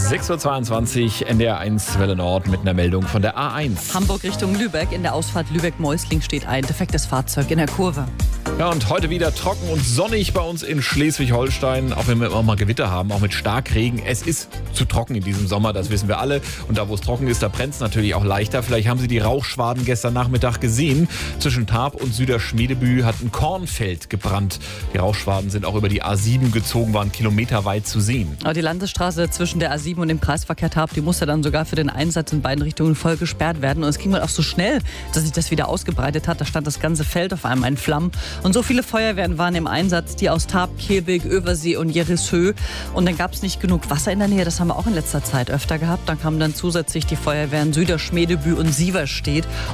6:22 Uhr, NDR1 Welle Nord mit einer Meldung von der A1. Hamburg Richtung Lübeck. In der Ausfahrt Lübeck-Meusling steht ein defektes Fahrzeug in der Kurve. Ja, und heute wieder trocken und sonnig bei uns in Schleswig-Holstein. Auch wenn wir immer mal Gewitter haben, auch mit Starkregen. Es ist zu trocken in diesem Sommer, das wissen wir alle. Und da, wo es trocken ist, da brennt es natürlich auch leichter. Vielleicht haben Sie die Rauchschwaden gestern Nachmittag gesehen. Zwischen Tarp und Süderschmedebü hat ein Kornfeld gebrannt. Die Rauchschwaden sind auch über die A7 gezogen, waren kilometerweit zu sehen. Aber die Landesstraße zwischen der A7 und dem Kreisverkehr Tarp, die musste dann sogar für den Einsatz in beiden Richtungen voll gesperrt werden. Und es ging mal auch so schnell, dass sich das wieder ausgebreitet hat. Da stand das ganze Feld auf einmal in Flammen. Und so viele Feuerwehren waren im Einsatz, die aus Tarp, Kehlbeek, Översee und Jerishöh. Und dann gab es nicht genug Wasser in der Nähe. Das haben wir auch in letzter Zeit öfter gehabt. Dann kamen dann zusätzlich die Feuerwehren Süderschmedebü und Sieverstedt.